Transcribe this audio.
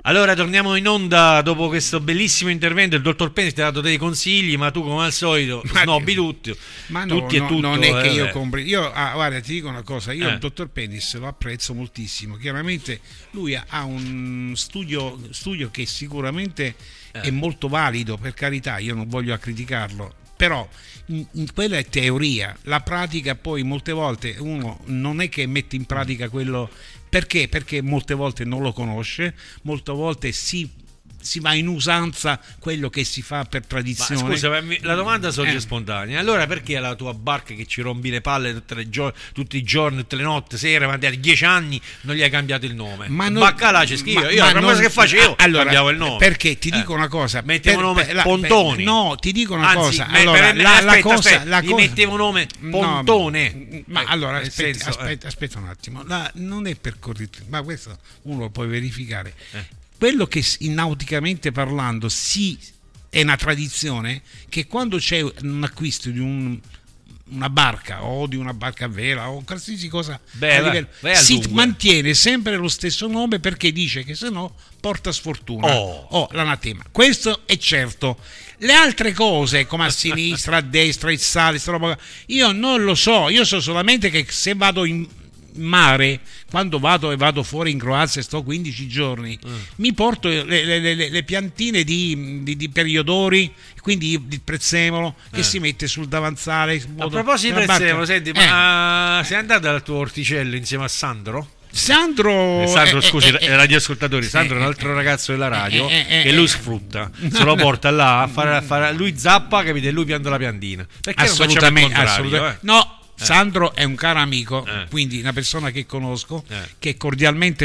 Allora torniamo in onda dopo questo bellissimo intervento. Il dottor Penny ti ha dato dei consigli, ma tu come al solito snobbi tutti. Ma no, tutti e tutto, non è che io compri. Guarda, ti dico una cosa, io il dottor Pennis lo apprezzo moltissimo. Chiaramente lui ha un studio che sicuramente è molto valido, per carità, io non voglio criticarlo, però quella è teoria, la pratica poi molte volte uno non è che mette in pratica quello. Perché molte volte non lo conosce, molte volte si va in usanza quello che si fa per tradizione. Ma scusa, la domanda sorge spontanea. Allora perché la tua barca che ci rompi le palle tutti i giorni, tutte le notti, sere, avanti a 10 anni, non gli hai cambiato il nome? Ma Baccalà c'è scritto, io la prima cosa che facevo cambiavo il nome. Perché ti dico una cosa, mettevo nome Pontoni. No, ti dico una cosa. Allora, la cosa gli mettevo nome Pontone. Ma allora aspetta un attimo. Non è per correttezza, ma questo uno lo può verificare. Quello che nauticamente parlando è una tradizione, che quando c'è un acquisto di una barca o di una barca a vela o qualsiasi cosa si mantiene sempre lo stesso nome, perché dice che sennò porta sfortuna l'anatema. Questo è certo. Le altre cose come a sinistra, a destra, il sale, io non lo so. Io so solamente che se vado in mare, quando vado fuori in Croazia e sto 15 giorni, mi porto le piantine di periodori, quindi il prezzemolo che si mette sul davanzale. A proposito di prezzemolo, senti, ma sei andato al tuo orticello insieme a Sandro, scusi, radioascoltatori, Sandro è un altro ragazzo della radio che lui sfrutta, se lo porta là a fare lui zappa, capite, e lui pianta la piantina. Perché assolutamente. No, Sandro è un caro amico, quindi una persona che conosco, che cordialmente